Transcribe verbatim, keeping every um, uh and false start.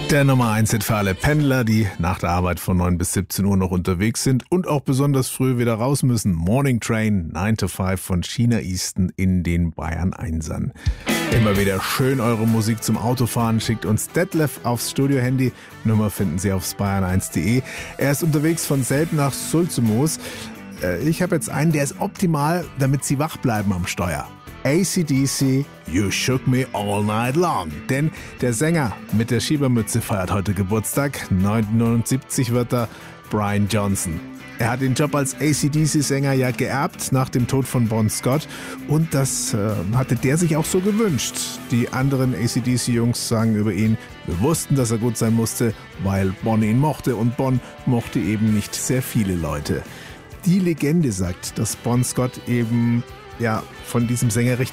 Der Nummer eins Hit für alle Pendler, die nach der Arbeit von neun bis siebzehn Uhr noch unterwegs sind und auch besonders früh wieder raus müssen. Morning Train nine to five von China Easton in den Bayern Einsern. Immer wieder schön eure Musik zum Autofahren. Schickt uns Detlef aufs Studio-Handy. Nummer finden Sie auf bayern eins punkt de. Er ist unterwegs von Selb nach Sulzmoos. Ich habe jetzt einen, der ist optimal, damit Sie wach bleiben am Steuer. A C D C, You Shook Me All Night Long. Denn der Sänger mit der Schiebermütze feiert heute Geburtstag. neunundsiebzig wird er, Brian Johnson. Er hat den Job als A C D C-Sänger ja geerbt nach dem Tod von Bon Scott. Und das äh, hatte der sich auch so gewünscht. Die anderen A C D C-Jungs sagen über ihn, wir wussten, dass er gut sein musste, weil Bon ihn mochte. Und Bon mochte eben nicht sehr viele Leute. Die Legende sagt, dass Bon Scott eben ja, von diesem Sänger richtig